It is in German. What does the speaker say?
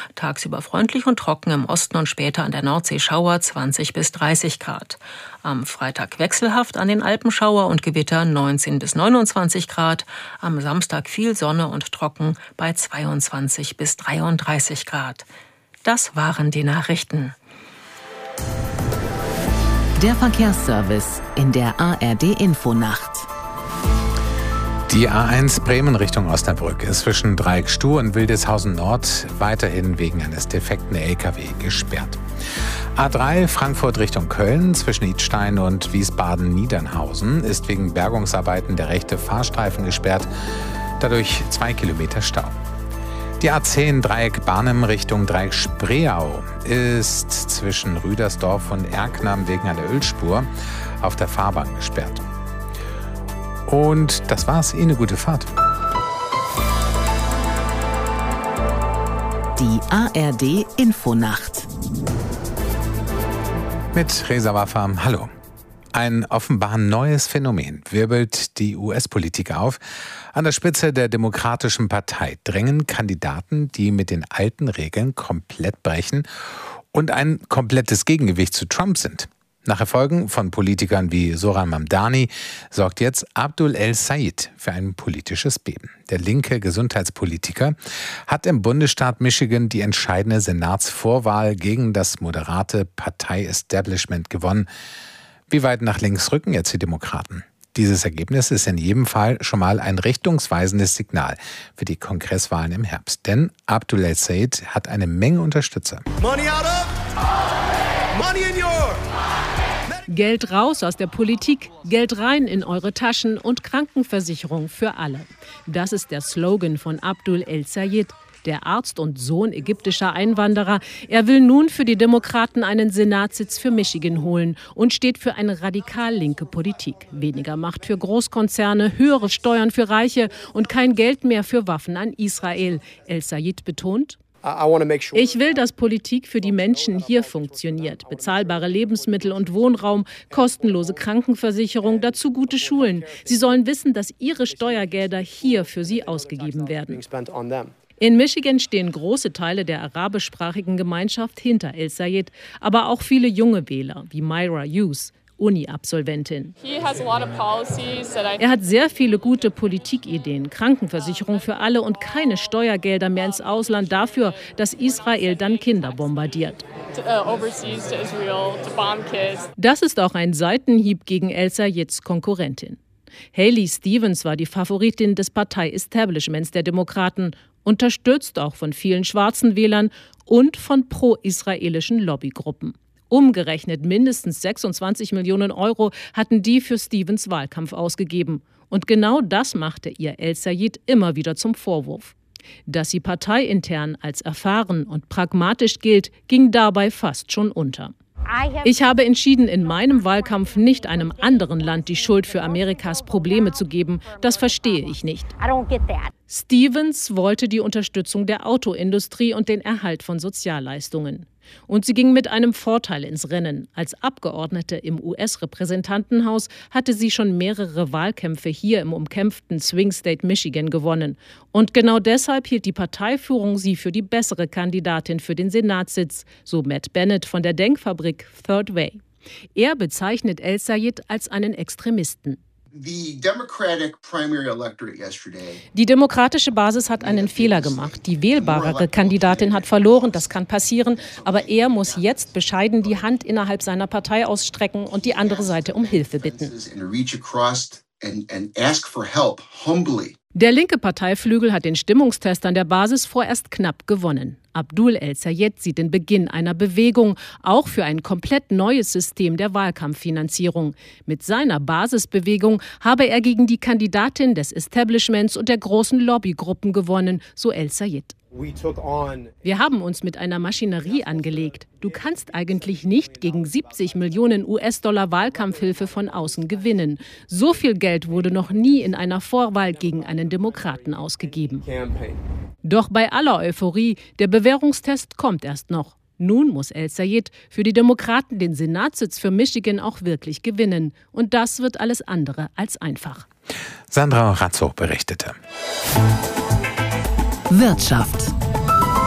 Tagsüber freundlich und trocken, im Osten und später an der Nordsee Schauer 20 bis 30 Grad. Am Freitag wechselhaft an den Alpen Schauer und Gewitter 19 bis 29 Grad. Am Samstag viel Sonne und trocken bei 22 bis 33 Grad. Das waren die Nachrichten. Der Verkehrsservice in der ARD-Infonacht. Die A1 Bremen Richtung Osnabrück ist zwischen Dreieck Stuhr und Wildeshausen Nord weiterhin wegen eines defekten LKW gesperrt. A3 Frankfurt Richtung Köln zwischen Idstein und Wiesbaden-Niedernhausen ist wegen Bergungsarbeiten der rechte Fahrstreifen gesperrt, dadurch 2 Kilometer Stau. Die A10 Dreieck Barnim Richtung Dreieck Spreeau ist zwischen Rüdersdorf und Erknam wegen einer Ölspur auf der Fahrbahn gesperrt. Und das war's. Ihnen eine gute Fahrt. Die ARD Infonacht. Mit Reza Wafam, hallo. Ein offenbar neues Phänomen wirbelt die US-Politik auf. An der Spitze der Demokratischen Partei drängen Kandidaten, die mit den alten Regeln komplett brechen und ein komplettes Gegengewicht zu Trump sind. Nach Erfolgen von Politikern wie Zohran Mamdani sorgt jetzt Abdul El-Sayed für ein politisches Beben. Der linke Gesundheitspolitiker hat im Bundesstaat Michigan die entscheidende Senatsvorwahl gegen das moderate Partei-Establishment gewonnen. Wie weit nach links rücken jetzt die Demokraten? Dieses Ergebnis ist in jedem Fall schon mal ein richtungsweisendes Signal für die Kongresswahlen im Herbst. Denn Abdul El-Sayed hat eine Menge Unterstützer. Money out of, money in your. Geld raus aus der Politik, Geld rein in eure Taschen und Krankenversicherung für alle. Das ist der Slogan von Abdul El-Sayed, der Arzt und Sohn ägyptischer Einwanderer. Er will nun für die Demokraten einen Senatssitz für Michigan holen und steht für eine radikal linke Politik. Weniger Macht für Großkonzerne, höhere Steuern für Reiche und kein Geld mehr für Waffen an Israel. El-Sayed betont: Ich will, dass Politik für die Menschen hier funktioniert. Bezahlbare Lebensmittel und Wohnraum, kostenlose Krankenversicherung, dazu gute Schulen. Sie sollen wissen, dass ihre Steuergelder hier für sie ausgegeben werden. In Michigan stehen große Teile der arabischsprachigen Gemeinschaft hinter El-Sayed, aber auch viele junge Wähler wie Myra Hughes, Uni-Absolventin. Er hat sehr viele gute Politikideen, Krankenversicherung für alle und keine Steuergelder mehr ins Ausland dafür, dass Israel dann Kinder bombardiert. Das ist auch ein Seitenhieb gegen El-Sayeds Konkurrentin. Haley Stevens war die Favoritin des Partei-Establishments der Demokraten, unterstützt auch von vielen schwarzen Wählern und von pro-israelischen Lobbygruppen. Umgerechnet mindestens 26 Millionen Euro hatten die für Stevens Wahlkampf ausgegeben. Und genau das machte ihr El-Sayed immer wieder zum Vorwurf. Dass sie parteiintern als erfahren und pragmatisch gilt, ging dabei fast schon unter. Ich habe entschieden, in meinem Wahlkampf nicht einem anderen Land die Schuld für Amerikas Probleme zu geben. Das verstehe ich nicht. Stevens wollte die Unterstützung der Autoindustrie und den Erhalt von Sozialleistungen. Und sie ging mit einem Vorteil ins Rennen. Als Abgeordnete im US-Repräsentantenhaus hatte sie schon mehrere Wahlkämpfe hier im umkämpften Swing State Michigan gewonnen. Und genau deshalb hielt die Parteiführung sie für die bessere Kandidatin für den Senatssitz, so Matt Bennett von der Denkfabrik Third Way. Er bezeichnet El-Sayed als einen Extremisten. Die demokratische Basis hat einen Fehler gemacht. Die wählbarere Kandidatin hat verloren, das kann passieren. Aber er muss jetzt bescheiden die Hand innerhalb seiner Partei ausstrecken und die andere Seite um Hilfe bitten. Der linke Parteiflügel hat den Stimmungstest an der Basis vorerst knapp gewonnen. Abdul El-Sayed sieht den Beginn einer Bewegung, auch für ein komplett neues System der Wahlkampffinanzierung. Mit seiner Basisbewegung habe er gegen die Kandidatin des Establishments und der großen Lobbygruppen gewonnen, so El-Sayed. Wir haben uns mit einer Maschinerie angelegt. Du kannst eigentlich nicht gegen 70 Millionen US-Dollar Wahlkampfhilfe von außen gewinnen. So viel Geld wurde noch nie in einer Vorwahl gegen einen Demokraten ausgegeben. Doch bei aller Euphorie, der Bewährungstest kommt erst noch. Nun muss El-Sayed für die Demokraten den Senatssitz für Michigan auch wirklich gewinnen. Und das wird alles andere als einfach. Sandra Razzo berichtete. Wirtschaft.